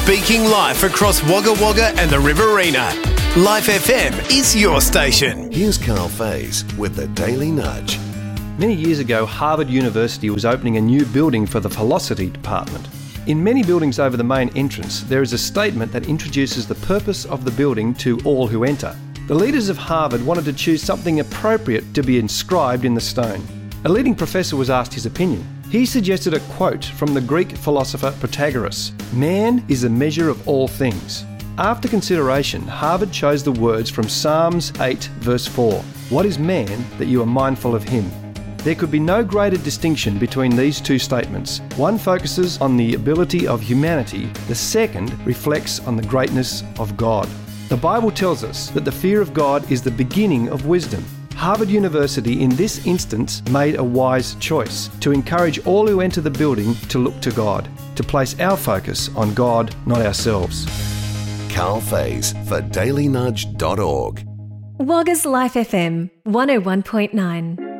Speaking life across Wagga Wagga and the Riverina. Life FM is your station. Here's Carl Faze with the Daily Nudge. Many years ago, Harvard University was opening a new building for the philosophy department. In many buildings over the main entrance, there is a statement that introduces the purpose of the building to all who enter. The leaders of Harvard wanted to choose something appropriate to be inscribed in the stone. A leading professor was asked his opinion. He suggested a quote from the Greek philosopher Protagoras: "Man is the measure of all things." After consideration, Harvard chose the words from Psalms 8 verse 4. "What is man that you are mindful of him?" There could be no greater distinction between these two statements. One focuses on the ability of humanity, the second reflects on the greatness of God. The Bible tells us that the fear of God is the beginning of wisdom. Harvard University in this instance made a wise choice to encourage all who enter the building to look to God, to place our focus on God, not ourselves. Carl Faze for dailynudge.org. Wagga's Life FM 101.9.